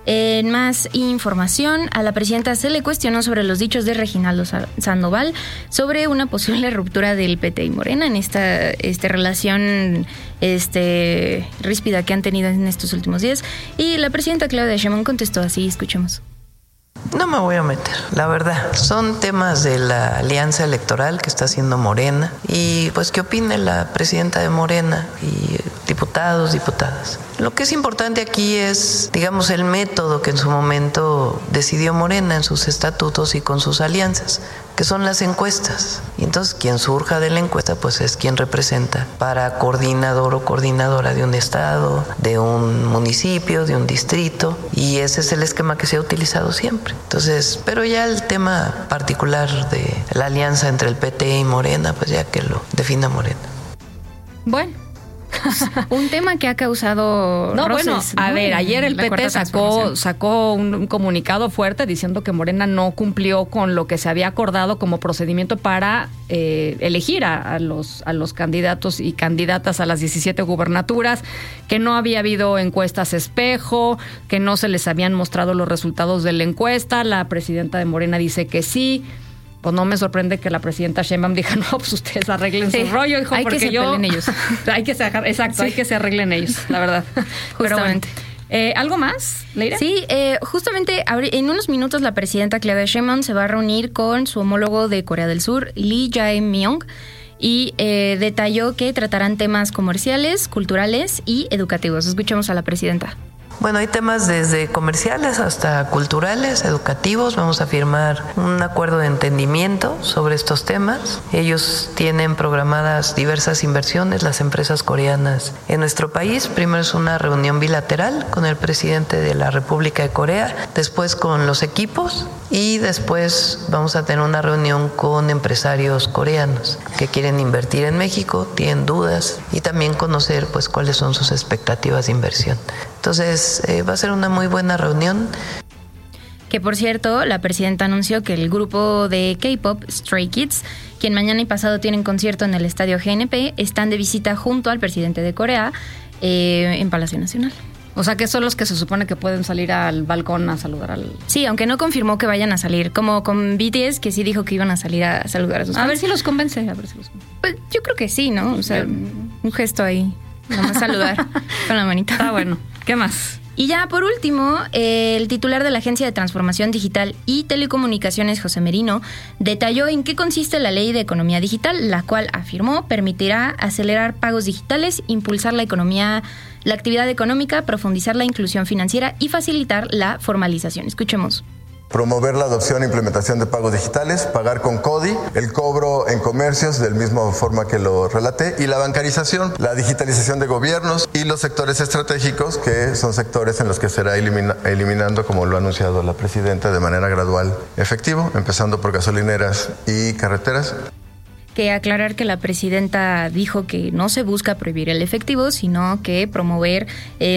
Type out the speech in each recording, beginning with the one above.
En más información, a la presidenta se le cuestionó sobre los dichos de Reginaldo Sandoval sobre una posible ruptura del PT y Morena en esta relación ríspida que han tenido en estos últimos días. Y la presidenta Claudia Sheinbaum contestó así, escuchemos. No me voy a meter, la verdad. Son temas de la alianza electoral que está haciendo Morena y pues qué opine la presidenta de Morena y diputados, diputadas. Lo que es importante aquí es, digamos, el método que en su momento decidió Morena en sus estatutos y con sus alianzas, que son las encuestas. Y entonces quien surja de la encuesta pues es quien representa para coordinador o coordinadora de un estado, de un municipio, de un distrito, y ese es el esquema que se ha utilizado siempre. Entonces, pero ya el tema particular de la alianza entre el PT y Morena, pues ya que lo defina Morena. Bueno. Un tema que ha causado roces, a ver, ayer el PT sacó un comunicado fuerte diciendo que Morena no cumplió con lo que se había acordado como procedimiento para elegir a los candidatos y candidatas a las 17 gubernaturas, que no había habido encuestas espejo, que no se les habían mostrado los resultados de la encuesta. La presidenta de Morena dice que sí. Pues no me sorprende que la presidenta Sheinbaum diga, no, pues ustedes arreglen su rollo, hijo, hay porque que se arreglen ellos. Hay que se arreglen ellos, la verdad. Justamente. Pero bueno, ¿algo más, Leira? Sí, justamente en unos minutos la presidenta Claudia Sheinbaum se va a reunir con su homólogo de Corea del Sur, Lee Jae-myung, y detalló que tratarán temas comerciales, culturales y educativos. Escuchemos a la presidenta. Bueno, hay temas desde comerciales hasta culturales, educativos. Vamos a firmar un acuerdo de entendimiento sobre estos temas. Ellos tienen programadas diversas inversiones, las empresas coreanas en nuestro país. Primero es una reunión bilateral con el presidente de la República de Corea, después con los equipos y después vamos a tener una reunión con empresarios coreanos que quieren invertir en México, tienen dudas y también conocer pues cuáles son sus expectativas de inversión. Entonces, va a ser una muy buena reunión. Que por cierto, la presidenta anunció que el grupo de K-pop Stray Kids, quien mañana y pasado tienen concierto en el estadio GNP, están de visita junto al presidente de Corea en Palacio Nacional. O sea, que son los que se supone que pueden salir al balcón a saludar al... Sí, aunque no confirmó que vayan a salir, como con BTS, que sí dijo que iban a salir a saludar a sus fans. A ver si los convence, Pues yo creo que sí, ¿no? O sea, un gesto ahí, nada más saludar con la manita. Está bueno. ¿Qué más? Y ya por último, el titular de la Agencia de Transformación Digital y Telecomunicaciones, José Merino, detalló en qué consiste la Ley de Economía Digital, la cual afirmó permitirá acelerar pagos digitales, impulsar la actividad económica, profundizar la inclusión financiera y facilitar la formalización. Escuchemos. Promover la adopción e implementación de pagos digitales, pagar con CODI, el cobro en comercios del mismo forma que lo relaté, y la bancarización, la digitalización de gobiernos y los sectores estratégicos, que son sectores en los que será eliminando, como lo ha anunciado la presidenta, de manera gradual efectivo, empezando por gasolineras y carreteras. Que aclarar que la presidenta dijo que no se busca prohibir el efectivo, sino que promover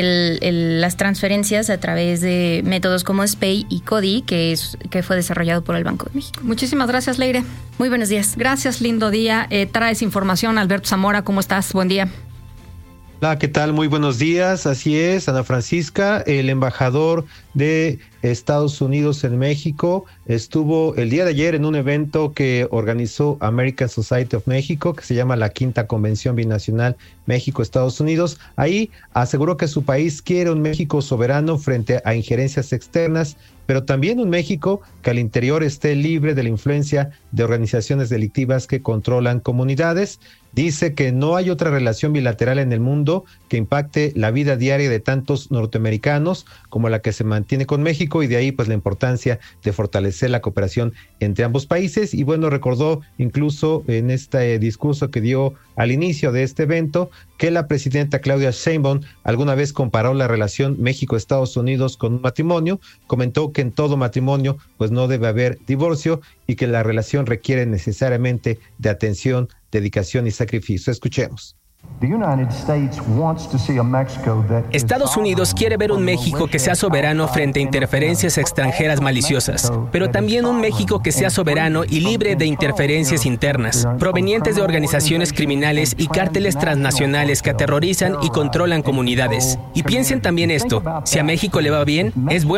las transferencias a través de métodos como SPEI y CODI, que fue desarrollado por el Banco de México. Muchísimas gracias, Leire. Muy buenos días. Gracias, lindo día. Traes información, Alberto Zamora, ¿cómo estás? Buen día. Hola, ¿qué tal? Muy buenos días. Así es, Ana Francisca, el embajador de Estados Unidos en México estuvo el día de ayer en un evento que organizó American Society of México, que se llama la Quinta Convención Binacional México-Estados Unidos. Ahí aseguró que su país quiere un México soberano frente a injerencias externas, pero también un México que al interior esté libre de la influencia de organizaciones delictivas que controlan comunidades. Dice que no hay otra relación bilateral en el mundo que impacte la vida diaria de tantos norteamericanos como la que se mantiene con México, y de ahí pues la importancia de fortalecer la cooperación entre ambos países. Y bueno, recordó incluso en este discurso que dio al inicio de este evento que la presidenta Claudia Sheinbaum alguna vez comparó la relación México-Estados Unidos con un matrimonio. Comentó que en todo matrimonio pues no debe haber divorcio y que la relación requiere necesariamente de atención, dedicación y sacrificio. Escuchemos. Estados Unidos quiere ver un México que sea soberano frente a interferencias extranjeras maliciosas, pero también un México que sea soberano y libre de interferencias internas, provenientes de organizaciones criminales y cárteles transnacionales que aterrorizan y controlan comunidades. Y piensen también esto, si a México le va bien, es bueno